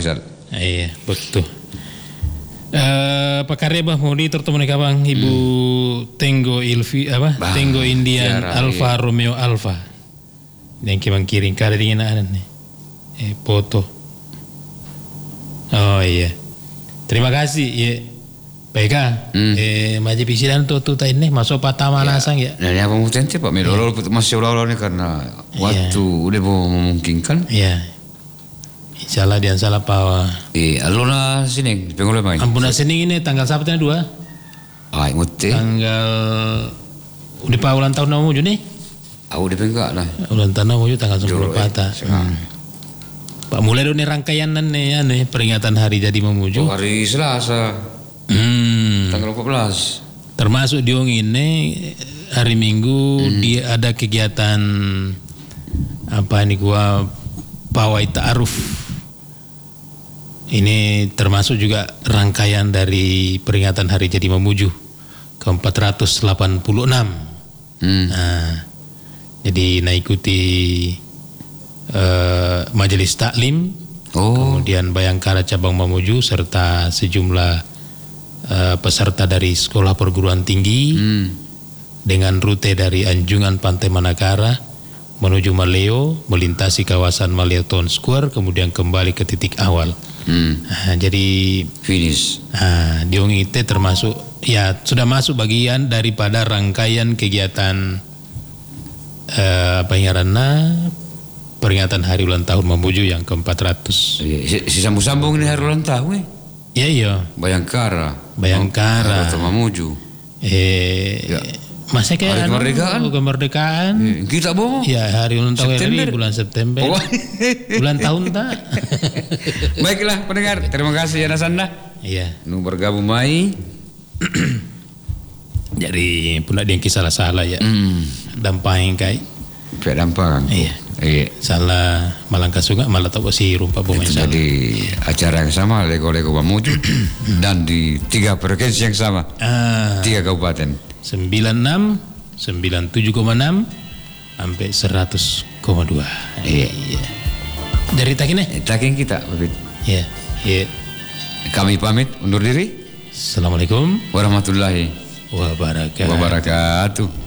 Rizal. Iya, betul. Pakarya bah mau tertemu nih kabang Ibu Tenggo Ilvi Tenggo Indian Tiara, Alfa Romeo Alfa. Yang kimang kiring kada dingin ada nih. Foto. Oh iya. Terima kasih ya. PK. Maji pisilan tuh ini masuk patama nasang ya. Nah, ini apa mau tente Pak Medolo masih ulah ini karena waktu udah mau memungkinkan. Iya. Insyaallah dia salah pawa. Aluna sini pengoleh main. Ampuna sini ini tanggal Sabtunya 2. Muti. Tanggal udah pa ulang tahun namu nih. Udah enggak lah. Ulang tahun namu tanggal 10 patah. Pak mulai dulu nih rangkaian nih peringatan hari jadi memuju. Hari Selasa. Tanggal 14. Termasuk diong ini hari Minggu dia ada kegiatan apa ini gua pawai ta'aruf. Ini termasuk juga rangkaian dari peringatan hari jadi memuju ke-486. Nah, jadi ikuti majelis taklim, kemudian Bayangkara cabang Mamuju serta sejumlah peserta dari sekolah perguruan tinggi dengan rute dari Anjungan Pantai Manakara menuju Maleo, melintasi kawasan Maleo Town Square, kemudian kembali ke titik awal. Nah, jadi finish. Diong itu termasuk ya sudah masuk bagian daripada rangkaian kegiatan peringatan hari ulang tahun Mamuju yang ke-400. Si sambung-sambung ini hari ulang tahun Iya. Bayangkara. Atau Mamuju. Masa kayak kemerdekaan. Kita bohong. Ya hari ulang tahun hari bulan September. Bulan tahun tak. Baiklah pendengar, terima kasih ya Nasanda. Iya. Nu bergabung mai. Jadi pula dia salah-salah ya. Dampang kai. Pihak dampang. Iya. Salah Malangka Sungai malah tahu si rumpa pemain. Jadi acara yang sama Lego-Lego Mamuju dan di 3 frekuensi yang sama. 3 kabupaten. 96, 97,6 sampai 100,2. Iya. Dari Takin kita. Iya. Kami pamit undur diri. Assalamualaikum warahmatullahi wabarakatuh.